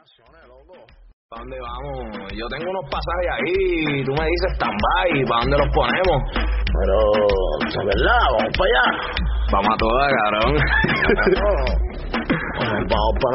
¿Para dónde vamos? Yo tengo unos pasajes ahí, tú me dices stand-by, ¿para dónde los ponemos? Pero, ¿es verdad? ¿Vamos para allá? Vamos a todas, cabrón. Vamos para